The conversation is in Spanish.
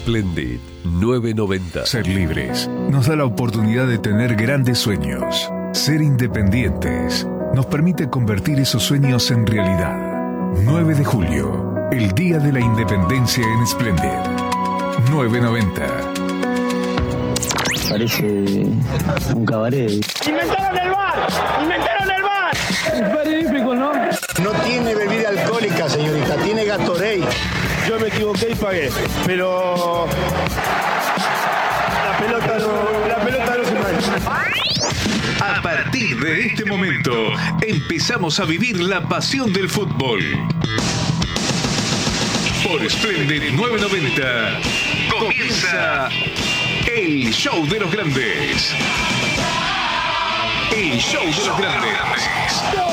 Splendid 990. Ser libres nos da la oportunidad de tener grandes sueños. Ser independientes nos permite convertir esos sueños en realidad. 9 de julio, el Día de la Independencia en Splendid 990. Parece un cabaret. ¡Inventaron el bar! ¡Inventaron el bar! Es magnífico, ¿no? No tiene bebida alcohólica, señorita, tiene Gatorade. Yo me equivoqué y pagué, pero la pelota no se mancha. A partir de este momento, empezamos a vivir la pasión del fútbol. Por Splendid 990, comienza el show de los grandes. El show de los grandes.